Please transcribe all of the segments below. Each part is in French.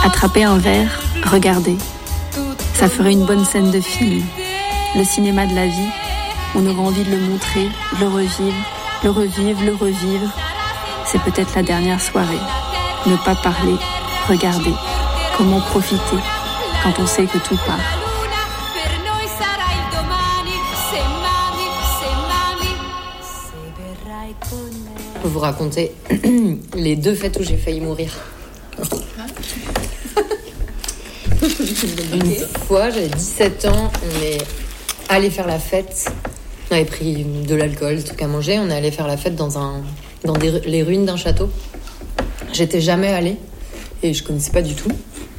Attraper un verre, regarder. Ça ferait une bonne scène de film. Le cinéma de la vie, on aurait envie de le montrer, de le revivre, le revivre. C'est peut-être la dernière soirée. Ne pas parler, regarder. Comment profiter quand on sait que tout part. Je peux vous raconter les 2 fêtes où j'ai failli mourir. Une fois, j'avais 17 ans, on est allé faire la fête. On avait pris de l'alcool, des trucs à manger. On est allé faire la fête dans les ruines d'un château. J'étais jamais allée et je connaissais pas du tout.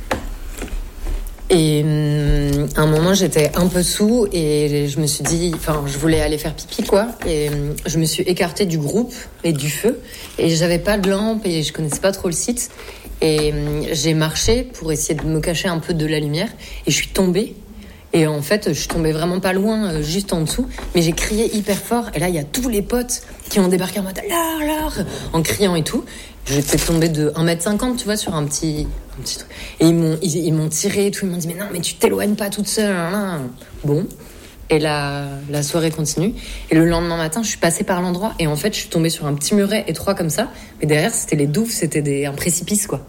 Et à un moment, j'étais un peu sous et je me suis dit... je voulais aller faire pipi, quoi. Et je me suis écartée du groupe et du feu. Et j'avais pas de lampe et je connaissais pas trop le site. Et j'ai marché pour essayer de me cacher un peu de la lumière. Et je suis tombée. Et en fait, je suis tombée vraiment pas loin, juste en dessous. Mais j'ai crié hyper fort. Et là, il y a tous les potes qui ont débarqué en mode « Laure !» en criant et tout. J'étais tombée de 1m50, tu vois, sur un petit truc. Et ils m'ont tiré et tout. Ils m'ont dit « Mais non, mais tu t'éloignes pas toute seule. » Bon. Et la soirée continue. Et le lendemain matin, je suis passée par l'endroit. Et en fait, je suis tombée sur un petit muret étroit comme ça. Mais derrière, c'était les douves. C'était un précipice, quoi.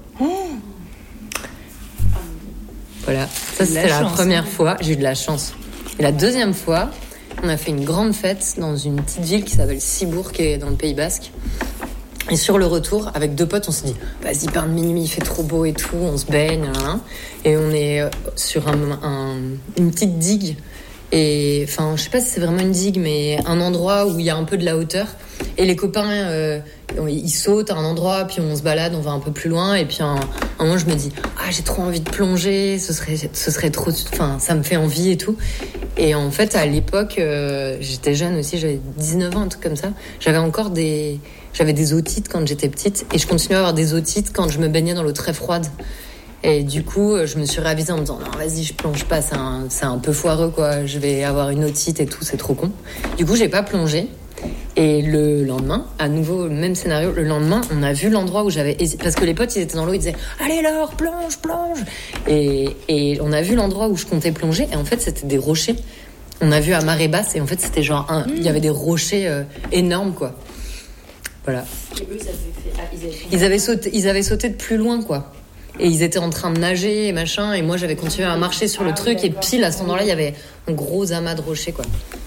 Voilà. Ça, c'était la première fois. J'ai eu de la chance. Et la deuxième fois, on a fait une grande fête dans une petite ville qui s'appelle Cibourg, qui est dans le Pays Basque. Et sur le retour, avec 2 potes, on s'est dit « Vas-y, pain de minuit, il fait trop beau et tout, on se baigne. » Et on est sur une petite digue. Et je sais pas si c'est vraiment une digue, mais un endroit où il y a un peu de la hauteur. Et les copains, ils sautent à un endroit, puis on se balade, on va un peu plus loin. Et puis un moment, je me dis « Ah, j'ai trop envie de plonger, ce serait trop... ça me fait envie et tout. » Et en fait, à l'époque, j'étais jeune aussi, j'avais 19 ans, un truc comme ça. J'avais des otites quand j'étais petite. Et je continuais à avoir des otites quand je me baignais dans l'eau très froide. Et du coup, je me suis réavisée en me disant « Non, vas-y, je plonge pas, c'est un peu foireux, quoi. Je vais avoir une otite et tout, c'est trop con. » Du coup, j'ai pas plongé. Et le lendemain, à nouveau, le même scénario. Le lendemain, on a vu l'endroit où j'avais hésité. Parce que les potes, ils étaient dans l'eau, ils disaient « Allez, Laure, plonge !» Et on a vu l'endroit où je comptais plonger. Et en fait, c'était des rochers. On a vu à marée basse. Et en fait, c'était genre... Il y avait des rochers énormes, quoi. Voilà. Et eux, ils avaient sauté de plus loin, quoi. Et ils étaient en train de nager et machin. Et moi, j'avais continué à marcher sur le truc. Et pile, à cet endroit-là, il y avait un gros amas de rochers, quoi.